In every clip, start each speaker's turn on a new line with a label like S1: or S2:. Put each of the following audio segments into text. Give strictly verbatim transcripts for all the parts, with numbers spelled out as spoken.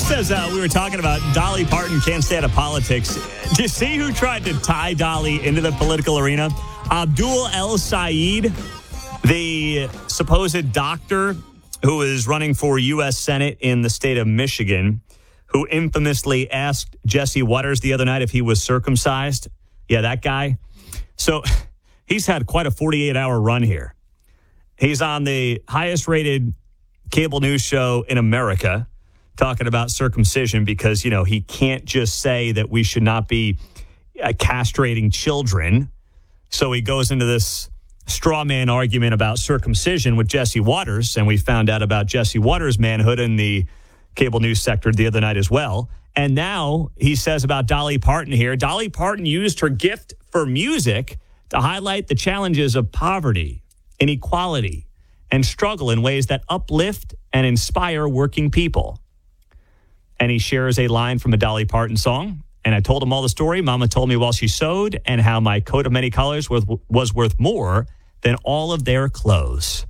S1: Just as uh, we were talking about Dolly Parton can't stay out of politics, do you see who tried to tie Dolly into the political arena? Abdul El Sayed, the supposed doctor who is running for U S Senate in the state of Michigan, who infamously asked Jesse Waters the other night if he was circumcised. Yeah, that guy. So he's had quite a forty-eight hour run here. He's on the highest rated cable news show in America talking about circumcision because, you know, he can't just say that we should not be uh, castrating children. So he goes into this straw man argument about circumcision with Jesse Waters, and we found out about Jesse Waters' manhood in the cable news sector the other night as well. And now he says about Dolly Parton here, Dolly Parton used her gift for music to highlight the challenges of poverty, inequality, and struggle in ways that uplift and inspire working people. And he shares a line from a Dolly Parton song. And I told him all the story. Mama told me while she sewed, and how my coat of many colors was, was worth more than all of their clothes.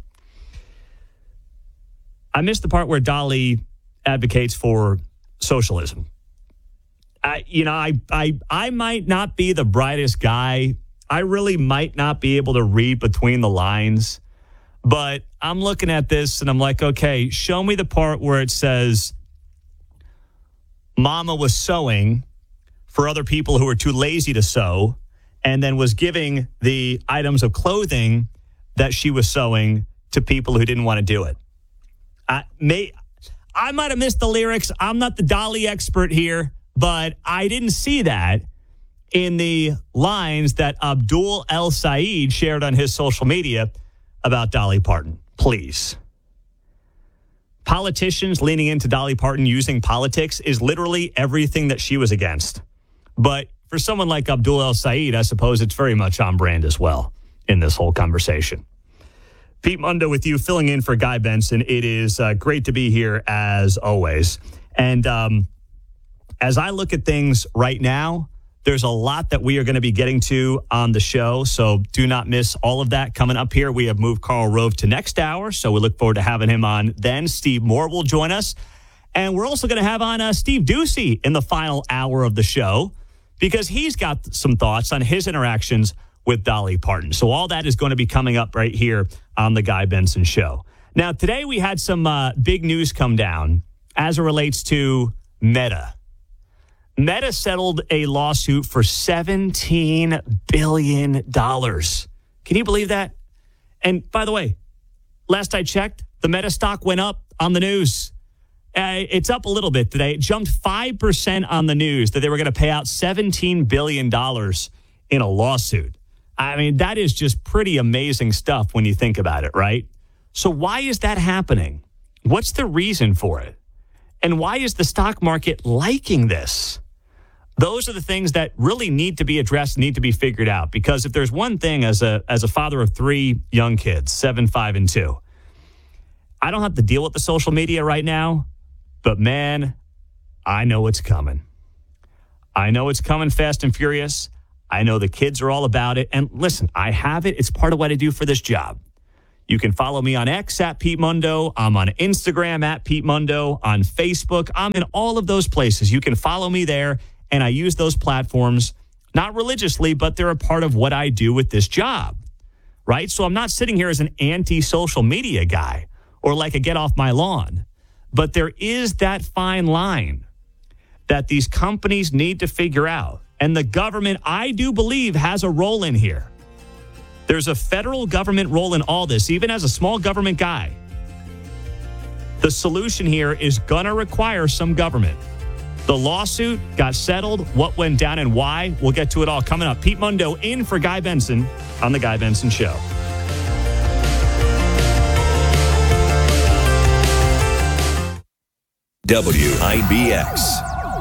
S1: I missed the part where Dolly advocates for socialism. I, you know, I, I, I might not be the brightest guy. I really might not be able to read between the lines. But I'm looking at this and I'm like, okay, show me the part where it says Mama was sewing for other people who were too lazy to sew, and then was giving the items of clothing that she was sewing to people who didn't want to do it. I may, I might have missed the lyrics. I'm not the Dolly expert here, but I didn't see that in the lines that Abdul El Sayed shared on his social media about Dolly Parton. Please. Politicians leaning into Dolly Parton using politics is literally everything that she was against. But for someone like Abdul El Sayed, I suppose it's very much on brand as well in this whole conversation. Pete Mundo with you, filling in for Guy Benson. It is uh, great to be here as always. And um, as I look at things right now, there's a lot that we are going to be getting to on the show, so do not miss all of that coming up here. We have moved Karl Rove to next hour, so we look forward to having him on then. Steve Moore will join us. And we're also going to have on uh, Steve Doocy in the final hour of the show, because he's got some thoughts on his interactions with Dolly Parton. So all that is going to be coming up right here on the Guy Benson Show. Now, today we had some uh, big news come down as it relates to Meta. Meta settled a lawsuit for seventeen billion dollars. Can you believe that? And by the way, last I checked, the Meta stock went up on the news. Uh, it's up a little bit today. It jumped five percent on the news that they were going to pay out seventeen billion dollars in a lawsuit. I mean, that is just pretty amazing stuff when you think about it, right? So why is that happening? What's the reason for it? And why is the stock market liking this? Those are the things that really need to be addressed, need to be figured out. Because if there's one thing as a as a father of three young kids, seven, five, and two, I don't have to deal with the social media right now. But, man, I know it's coming. I know it's coming fast and furious. I know the kids are all about it. And, listen, I have it. It's part of what I do for this job. You can follow me on X at Pete Mundo. I'm on Instagram at Pete Mundo. On Facebook. I'm in all of those places. You can follow me there. And I use those platforms, not religiously, but they're a part of what I do with this job, right? So I'm not sitting here as an anti-social media guy or like a get off my lawn. But there is that fine line that these companies need to figure out. And the government, I do believe, has a role in here. There's a federal government role in all this, even as a small government guy. The solution here is going to require some government. The lawsuit got settled. What went down and why? We'll get to it all coming up. Pete Mundo in for Guy Benson on The Guy Benson Show.
S2: W I B X.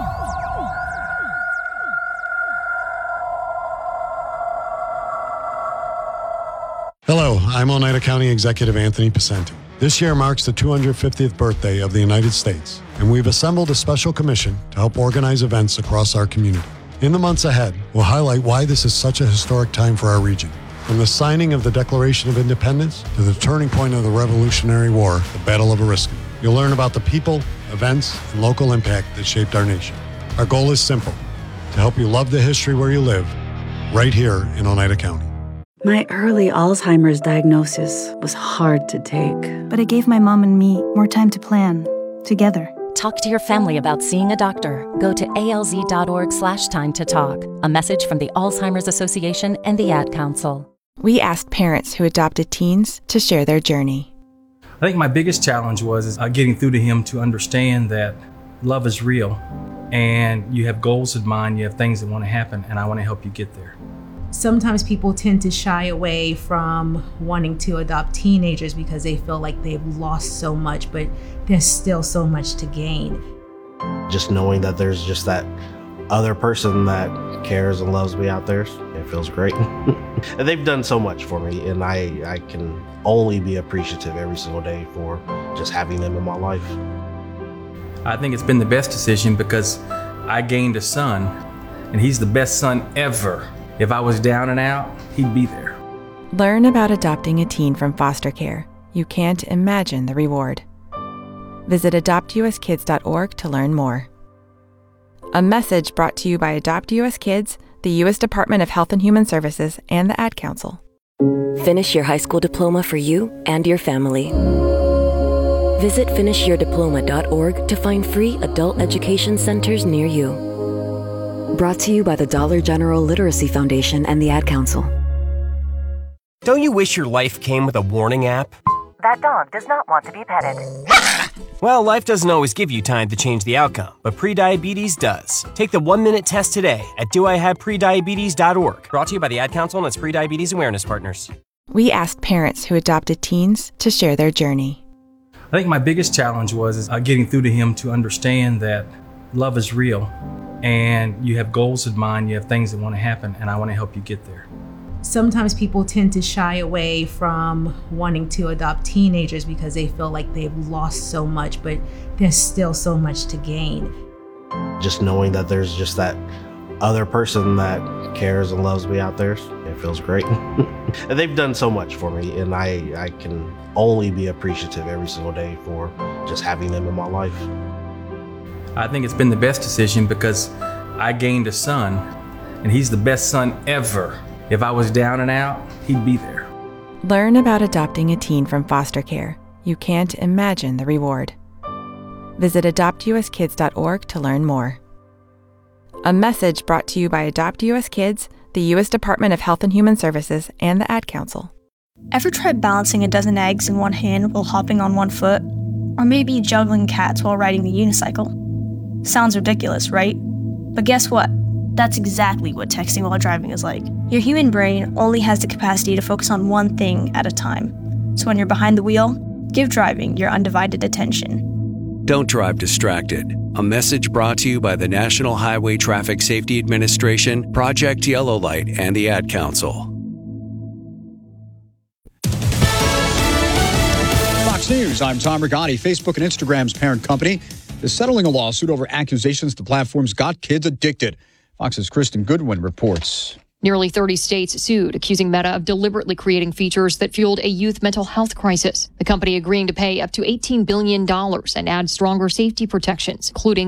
S3: Hello, I'm Oneida County Executive Anthony Picente. This year marks the two hundred fiftieth birthday of the United States, and we've assembled a special commission to help organize events across our community. In the months ahead, we'll highlight why this is such a historic time for our region. From the signing of the Declaration of Independence to the turning point of the Revolutionary War, the Battle of Oriskany. You'll learn about the people, events, and local impact that shaped our nation. Our goal is simple: to help you love the history where you live, right here in Oneida County.
S4: My early Alzheimer's diagnosis was hard to take.
S5: But it gave my mom and me more time to plan, together.
S6: Talk to your family about seeing a doctor. Go to alz.org slash time to talk. A message from the Alzheimer's Association and the Ad Council.
S7: We asked parents who adopted teens to share their journey.
S8: I think my biggest challenge was is, uh, getting through to him to understand that love is real and you have goals in mind, you have things that want to happen, and I want to help you get there.
S9: Sometimes people tend to shy away from wanting to adopt teenagers because they feel like they've lost so much, but there's still so much to gain.
S10: Just knowing that there's just that other person that cares and loves me out there, it feels great. And they've done so much for me, and I, I can only be appreciative every single day for just having them in my life.
S8: I think it's been the best decision because I gained a son, and he's the best son ever. If I was down and out, he'd be there.
S7: Learn about adopting a teen from foster care. You can't imagine the reward. Visit adopt u s kids dot org to learn more. A message brought to you by Adopt U S Kids, the U S Department of Health and Human Services, and the Ad Council.
S11: Finish your high school diploma for you and your family. Visit finish your diploma dot org to find free adult education centers near you. Brought to you by the Dollar General Literacy Foundation and the Ad Council.
S12: Don't you wish your life came with a warning app?
S13: That dog does not want to be petted.
S12: Well, life doesn't always give you time to change the outcome, but prediabetes does. Take the one-minute test today at do I have prediabetes dot org. Brought to you by the Ad Council and its prediabetes awareness partners.
S7: We asked parents who adopted teens to share their journey.
S8: I think my biggest challenge was is, uh, getting through to him to understand that love is real and you have goals in mind, you have things that want to happen, and I want to help you get there.
S9: Sometimes people tend to shy away from wanting to adopt teenagers because they feel like they've lost so much, but there's still so much to gain.
S10: Just knowing that there's just that other person that cares and loves me out there, it feels great. And they've done so much for me, and I, I can only be appreciative every single day for just having them in my life.
S8: I think it's been the best decision because I gained a son, and he's the best son ever. If I was down and out, he'd be there.
S7: Learn about adopting a teen from foster care. You can't imagine the reward. Visit adopt u s kids dot org to learn more. A message brought to you by Adopt U S Kids, the U S Department of Health and Human Services, and the Ad Council.
S5: Ever tried balancing a dozen eggs in one hand while hopping on one foot? Or maybe juggling cats while riding the unicycle? Sounds ridiculous, right? But guess what? That's exactly what texting while driving is like. Your human brain only has the capacity to focus on one thing at a time. So when you're behind the wheel, give driving your undivided attention.
S2: Don't drive distracted. A message brought to you by the National Highway Traffic Safety Administration, Project Yellow Light, and the Ad Council.
S14: Fox News, I'm Tom Rigotti. Facebook and Instagram's parent company is settling a lawsuit over accusations the platforms got kids addicted. Fox's Kristen Goodwin reports.
S15: Nearly thirty states sued, accusing Meta of deliberately creating features that fueled a youth mental health crisis. The company agreeing to pay up to eighteen billion dollars and add stronger safety protections, including